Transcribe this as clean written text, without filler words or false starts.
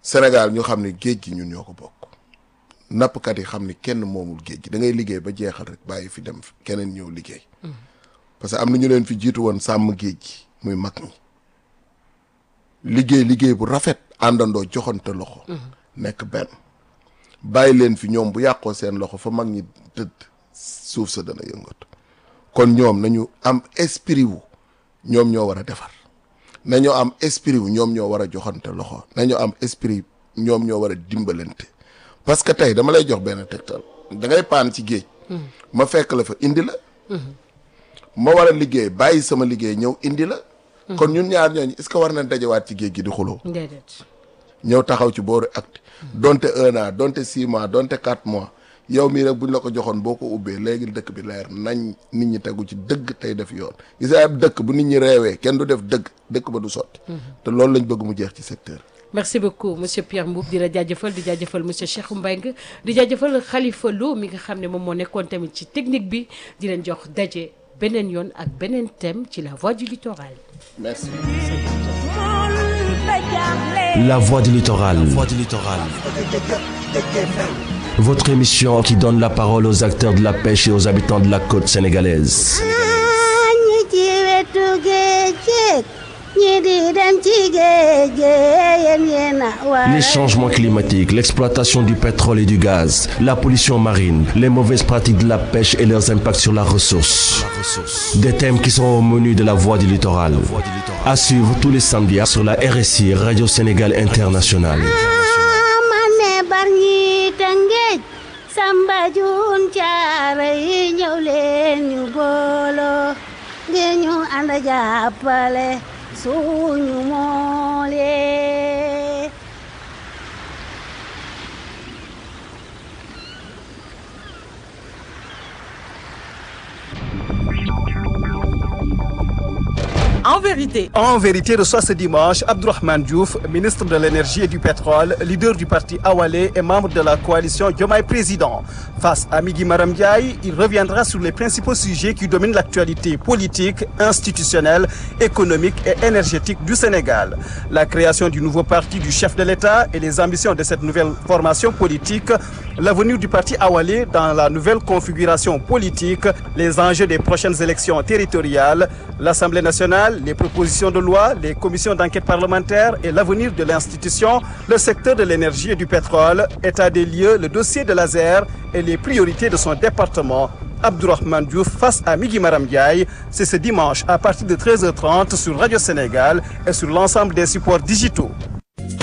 Sénégal ñu xam ne géej gi ñun ñoo ko bokk nappkat yi xam ni kenn moomul géej gi da ngay liggéey ba jeexal rek bàyyi fi dem keneen ñëw liggéey parce que am na ñu leen fi jiitu woon sàmm géej gi muy mag ñi liggéey bu rafet àndandoo joxante loxo nekk benn bàyyi leen fi ñoom bu yàqoo seen loxo fa mag ñi tëdd suuf sa dana yëngatu kon ñoom nañu am esprit wu ñoom ñoo war a defar nañoo am esprit wu ñoom ñoo war a joxante loxo nañoo am esprit ñoom ñoo war a dimbalante parce que tey dama lay jox benn tegtal da ngay paan ci géej ma fekk la fa indi la ma war a liggéey bàyyi sama liggéey ñëw indi la kon ñun ñaar ñooñu est-ce que war nañ dajewaat ci géej gi di xuloo déedéet ñëw taxaw ci booru acte donte 1 an donte 6 mois donte 4 mois yow mii rek buñ la ko joxoon boo ko ubbee léegi dëkk bi leer nañ nit ñi tegu ci dëgg tey def yoon gis nga ab dëkk bu nit ñi reewee kenn du def dëkk ba du sotti te loolu lañ bëgg mu jeex ci secteur. merci beaucoup monsieur Pierre Mboup di la jaajëfal di jaajëfal monsieur Cheikh Mbengue di jaajëfal Khalifa Lo mi nga xam ne moom moo nekkoon tamit ci technique bi di leen jox daje beneen yoon ak beneen thème ci la voie du littoral. merci. La voie du littoral. Votre émission qui donne la parole aux acteurs de la pêche et aux habitants de la côte sénégalaise. Les changements climatiques, l'exploitation du pétrole et du gaz, la pollution marine, les mauvaises pratiques de la pêche et leurs impacts sur la ressource. Des thèmes qui sont au menu de la voie du littoral. À suivre tous les samedis sur la RSI Radio Sénégal Internationale. Samba Jun Caara yi ñëw leen ñu booloo ngir ñu ànd jàppale suñu mool yi. En vérité, reçoit ce dimanche Abdourahmane Diouf, ministre de l'Énergie et du Pétrole, leader du parti Awalé et membre de la coalition Diomaye Président. Face à Migui Maram Ndiaye, il reviendra sur les principaux sujets qui dominent l'actualité politique, institutionnelle, économique et énergétique du Sénégal. La création du nouveau parti du chef de l'État et les ambitions de cette nouvelle formation politique, l'avenir du parti Awalé dans la nouvelle configuration politique, les enjeux des prochaines élections territoriales, l'Assemblée nationale, les propositions de loi, les commissions d'enquête parlementaire et l'avenir de l'institution, le secteur de l'énergie et du pétrole, état des lieux, le dossier de l'ASER et les priorités de son département. Abdourahmane Diouf face à Migui Maram Ndiaye, c'est ce dimanche à partir de 13h30 sur Radio Sénégal et sur l'ensemble des supports digitaux.